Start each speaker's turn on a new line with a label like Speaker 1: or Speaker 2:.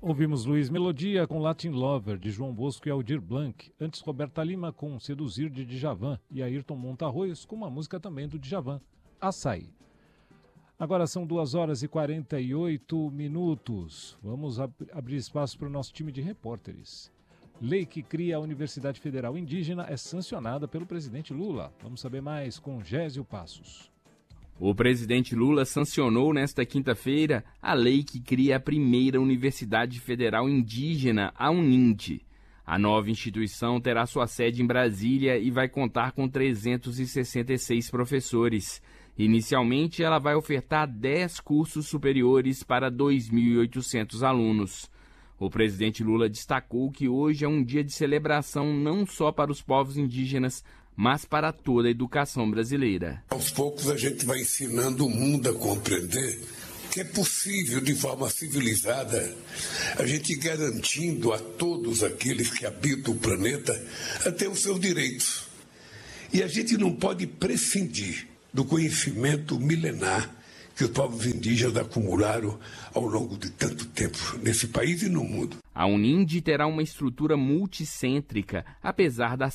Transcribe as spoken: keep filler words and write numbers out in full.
Speaker 1: Ouvimos Luiz Melodia com Latin Lover, de João Bosco e Aldir Blanc. Antes, Roberta Lima com Seduzir, de Djavan. E Ayrton Montarroios com uma música também do Djavan, Açaí. Agora são duas horas e quarenta e oito minutos. Vamos ab- abrir espaço para o nosso time de repórteres. Lei que cria a Universidade Federal Indígena é sancionada pelo presidente Lula. Vamos saber mais com Gésio Passos.
Speaker 2: O presidente Lula sancionou nesta quinta-feira a lei que cria a primeira Universidade Federal Indígena, a UNINDE. A nova instituição terá sua sede em Brasília e vai contar com trezentos e sessenta e seis professores. Inicialmente, ela vai ofertar dez cursos superiores para dois mil e oitocentos alunos. O presidente Lula destacou que hoje é um dia de celebração não só para os povos indígenas, mas para toda a educação brasileira.
Speaker 3: Aos poucos a gente vai ensinando o mundo a compreender que é possível, de forma civilizada, a gente garantindo a todos aqueles que habitam o planeta a ter os seus direitos. E a gente não pode prescindir do conhecimento milenar que os povos indígenas acumularam ao longo de tanto tempo nesse país e no mundo.
Speaker 2: A UNINDE terá uma estrutura multicêntrica, apesar da